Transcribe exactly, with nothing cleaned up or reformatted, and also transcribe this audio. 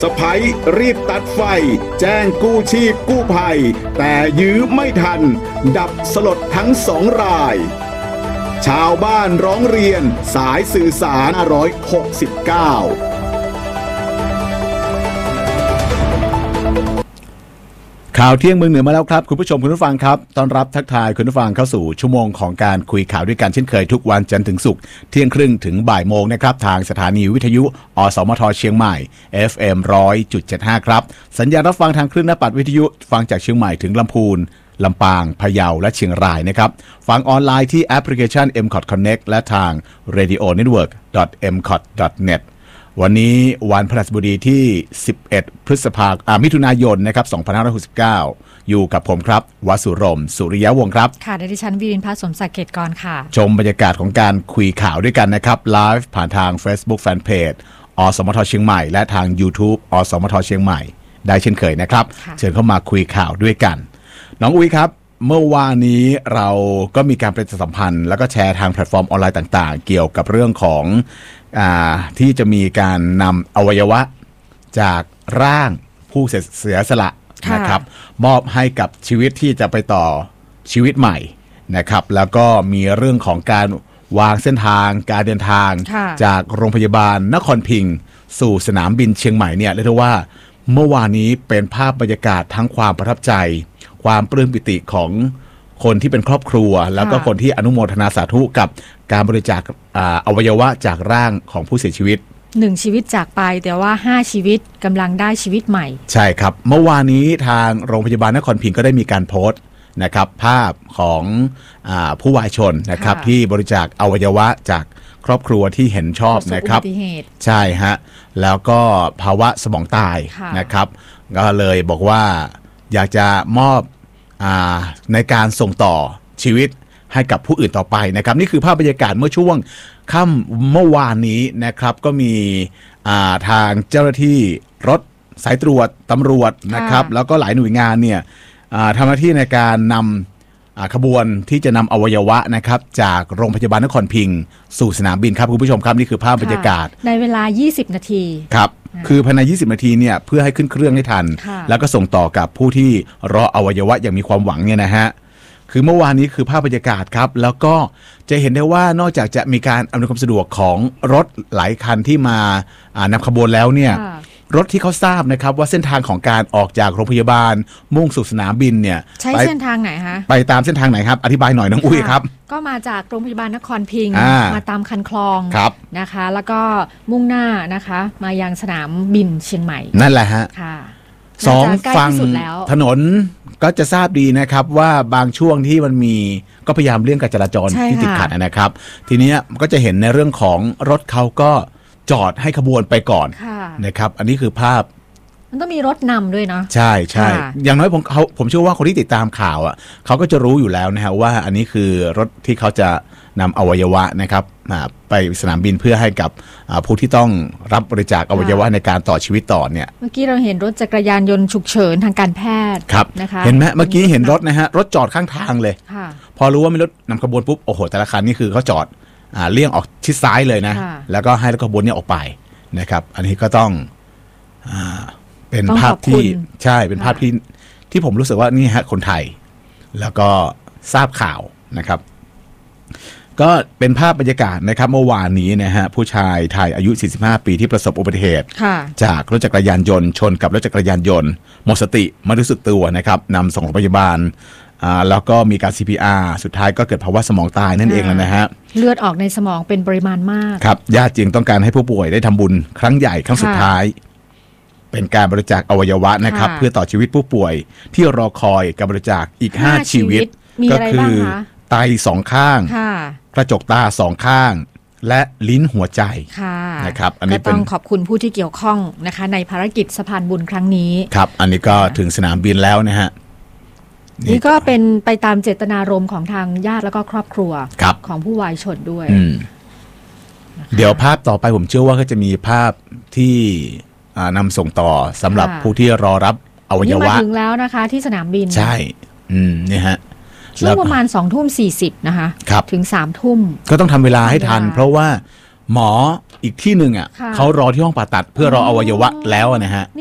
สะพ้ายรีบตัดไฟแจ้งกู้ชีพกู้ภัยแต่ยื้อไม่ทันดับสลดทั้งสองรายชาวบ้านร้องเรียนสายสื่อสารห้าร้อยหกสิบเก้าข่าวเที่ยงเมืองเหนือมาแล้วครับคุณผู้ชมคุณผู้ฟังครับต้อนรับทักทายคุณผู้ฟังเข้าสู่ชั่วโมงของการคุยข่าวด้วยกันเช่นเคยทุกวันจันทร์ถึงศุกร์เที่ยงครึ่งถึงบ่ายโมงนะครับทางสถานีวิทยุอสมทเชียงใหม่ เอฟ เอ็ม หนึ่งร้อยจุดเจ็ดห้า ครับสัญญาณรับฟังทางคลื่นหน้าปัดวิทยุฟังจากเชียงใหม่ถึงลำพูนลำปางพะเยาและเชียงรายนะครับฟังออนไลน์ที่แอปพลิเคชัน เอ็ม คอท Connect และทาง เรดิโอ เน็ตเวิร์ก ดอท เอ็ม คอท ดอท เน็ต วันนี้วันพฤหัสบดีที่สิบเอ็ดพฤษภาคมมิถุนายนนะครับสองพันห้าร้อยหกสิบเก้าอยู่กับผมครับวสุรมสุริยะวงศ์ครับค่ะดิฉันวิรินทร์ ภาสมศักดิ์เกตกรค่ะชมบรรยากาศของการคุยข่าวด้วยกันนะครับไลฟ์ผ่านทาง Facebook Fanpage อสมทเชียงใหม่และทาง YouTube อสมทเชียงใหม่ได้เช่นเคยนะครับเชิญเข้ามาคุยข่าวด้วยกันน้องอุ้ยครับเมื่อวานนี้เราก็มีการประชาสัมพันธ์แล้วก็แชร์ทางแพลตฟอร์มออนไลน์ต่างๆเกี่ยวกับเรื่องของอ่าที่จะมีการนำอวัยวะจากร่างผู้เสียสละนะครับมอบให้กับชีวิตที่จะไปต่อชีวิตใหม่นะครับแล้วก็มีเรื่องของการวางเส้นทางการเดินทางจากโรงพยาบาลนครพิงค์สู่สนามบินเชียงใหม่เนี่ยเรียกได้ว่าเมื่อวานนี้เป็นภาพบรรยากาศทั้งความประทับใจความปลื้มปิติของคนที่เป็นครอบครัวแล้วก็คนที่อนุโมทนาสาธุกับการบริจาคอวัยวะจากร่างของผู้เสียชีวิตหนึ่งชีวิตจากไปแต่ว่าห้าชีวิตกำลังได้ชีวิตใหม่ใช่ครับเมื่อวานนี้ทางโรงพยาบาลนครพิงค์ก็ได้มีการโพสต์นะครับภาพของอ่าผู้วายชนนะครับที่บริจาคอวัยวะจากครอบครัวที่เห็นชอบนะครับใช่ฮะแล้วก็ภาวะสมองตายนะครับก็เลยบอกว่าอยากจะมอบอ่าในการส่งต่อชีวิตให้กับผู้อื่นต่อไปนะครับนี่คือภาพบรรยากาศเมื่อช่วงค่ำเมื่อวานนี้นะครับก็มีทางเจ้าหน้าที่รถสายตรวจตำรวจนะครับแล้วก็หลายหน่วยงานเนี่ยทำหน้าที่ในการนำขบวนที่จะนำอวัยวะนะครับจากโรงพยาบาลนครพิงค์สู่สนามบินครับคุณผู้ชมครับนี่คือภาพบรรยากาศในเวลายี่สิบนาทีครับคือภายในยี่สิบนาทีเนี่ยเพื่อให้ขึ้นเครื่องให้ทันแล้วก็ส่งต่อกับผู้ที่รออวัยวะอย่างมีความหวังเนี่ยนะฮะคือเมื่อวานนี้คือภาพบรรยากาศครับแล้วก็จะเห็นได้ว่านอกจากจะมีการอำนวยความสะดวกของรถหลายคันที่มานำขบวนแล้วเนี่ยรถที่เขาทราบนะครับว่าเส้นทางของการออกจากโรงพยาบาลมุ่งสู่สนามบินเนี่ยใช้เส้นทางไหนคะไปตามเส้นทางไหนครับอธิบายหน่อยน้องอุ้ยครับก็มาจากโรงพยาบาลนครพิงค์มาตามคันคลองนะคะแล้วก็มุ่งหน้านะคะมายังสนามบินเชียงใหม่นั่นแหละฮะสองฝั่งถนนก็จะทราบดีนะครับว่าบางช่วงที่มันมีก็พยายามเลี่ยงการจราจรที่ติดขัดนะครับทีนี้ก็จะเห็นในเรื่องของรถเขาก็จอดให้ขบวนไปก่อนนะครับอันนี้คือภาพมันต้องมีรถนำด้วยเนาะใช่ใช่อย่างน้อยผมเขาผมเชื่อว่าคนที่ติดตามข่าวอ่ะเขาก็จะรู้อยู่แล้วนะฮะว่าอันนี้คือรถที่เขาจะนำอวัยวะนะครับไปสนามบินเพื่อให้กับผู้ที่ต้องรับบริจาคอวัยวะในการต่อชีวิตต่อเนี่ยเมื่อกี้เราเห็นรถจักรยานยนต์ฉุกเฉินทางการแพทย์ครับนะคะเห็นไหมเมื่อกี้เห็นรถนะฮะรถจอดข้างทางเลยพอรู้ว่ามีรถนำขบวนปุ๊บโอ้โหแต่ละคันนี่คือเขาจอดเลี่ยงออกชิดซ้ายเลยนะแล้วก็ให้รถขบวนนี้ออกไปนะครับอันนี้ก็ต้องเป็นภาพที่ใช่เป็นภาพที่ที่ผมรู้สึกว่านี่ฮะคนไทยแล้วก็ทราบข่าวนะครับก็เป็นภาพบรรยากาศนะครับเมื่อวานนี้นะฮะผู้ชายไทยอายุสี่สิบห้าปีที่ประสบอุบัติเหตุจากรถจักรยานยนต์ชนกับรถจักรยานยนต์หมดสติไม่รู้สึกตัวนะครับนำส่งโรงพยาบาลแล้วก็มีการ ซี พี อาร์ สุดท้ายก็เกิดภาวะสมองตายนั่นเองแล้วนะฮะเลือดออกในสมองเป็นปริมาณมากครับญาติจึงต้องการให้ผู้ป่วยได้ทำบุญครั้งใหญ่ครั้งสุดท้ายเป็นการบริจาคอวัยวะนะครับเพื่อต่อชีวิตผู้ป่วยที่รอคอยการบริจาคอีกห้าชีวิตก็คือไตสองข้างกระจกตาสองข้างและลิ้นหัวใจนะครับอันนี้ต้องขอบคุณผู้ที่เกี่ยวข้องนะคะในภารกิจสะพานบุญครั้งนี้ครับอันนี้ก็ถึงสนามบินแล้วนะฮะนี่ก็เป็นไปตามเจตนารมณ์ของทางญาติแล้วก็ครอบครัวของผู้วายชนด้วยเดี๋ยวภาพต่อไปผมเชื่อว่าก็จะมีภาพที่นำส่งต่อสำหรับผู้ที่รอรับอวัยวะนี่มาถึงแล้วนะคะที่สนามบินใช่อืมนี่ฮะช่วงประมาณสองทุ่มสี่สิบนะคะถึงสามทุ่มก็ต้องทำเวลาให้ทันเพราะว่าหมออีกที่หนึ่งอ่ะเขารอที่ห้องผ่าตัดเพื่อรออวัยวะแล้วนะฮะ